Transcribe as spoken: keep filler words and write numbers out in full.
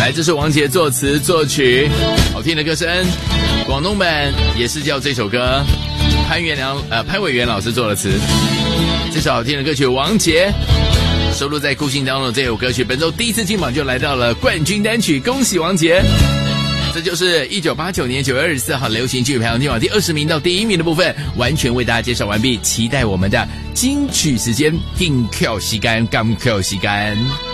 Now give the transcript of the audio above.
来，这是王杰作词作曲，好听的歌声，广东版也是叫这首歌，潘元良呃潘伟元老师做的词。这首好听的歌曲王杰收录在孤星当中的这首歌曲，本周第一次进榜就来到了冠军单曲，恭喜王杰。这就是一九八九年九月二十四号流行剧排行进榜第二十名到第一名的部分，完全为大家介绍完毕，期待我们的金曲时间，定 Q 时间，刚 Q 时间。